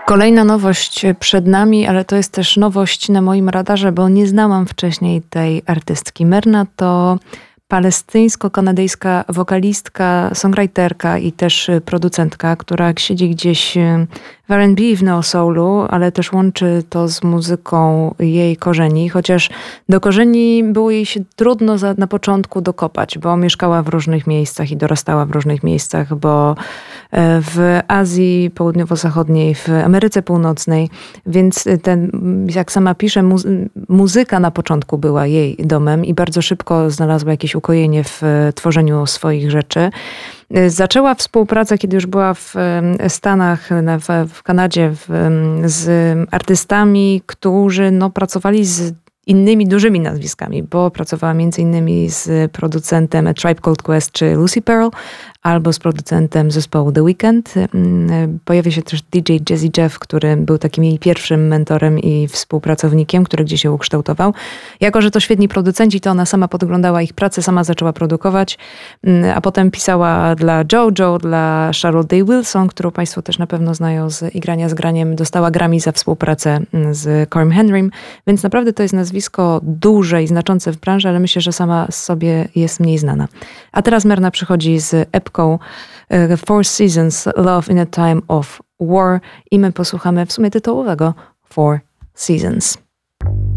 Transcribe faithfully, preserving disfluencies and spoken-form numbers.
Kolejna nowość przed nami, ale to jest też nowość na moim radarze, bo nie znałam wcześniej tej artystki. Myrna to palestyńsko-kanadyjska wokalistka, songwriterka i też producentka, która siedzi gdzieś w R and B, w neo-soulu, ale też łączy to z muzyką jej korzeni, chociaż do korzeni było jej się trudno za, na początku dokopać, bo mieszkała w różnych miejscach i dorastała w różnych miejscach, bo w Azji Południowo-Zachodniej, w Ameryce Północnej, więc ten, jak sama pisze, muzy- muzyka na początku była jej domem i bardzo szybko znalazła jakieś ukojenie w tworzeniu swoich rzeczy. Zaczęła współpracę, kiedy już była w Stanach, w, w Kanadzie, w, z artystami, którzy no, pracowali z innymi dużymi nazwiskami, bo pracowała między innymi z producentem A Tribe Called Quest czy Lucy Pearl, albo z producentem zespołu The Weeknd. Pojawia się też D J Jazzy Jeff, który był takim jej pierwszym mentorem i współpracownikiem, który gdzieś się ukształtował. Jako że to świetni producenci, to ona sama podglądała ich pracę, sama zaczęła produkować, a potem pisała dla JoJo, dla Charlotte Day Wilson, którą Państwo też na pewno znają z Igrania z Graniem. Dostała Grammy za współpracę z Corey Henrym, więc naprawdę to jest nazwisko duże i znaczące w branży, ale myślę, że sama sobie jest mniej znana. A teraz Myrna przychodzi z epką Four Seasons, Love in a Time of War i my posłuchamy w sumie tytułowego Four Seasons.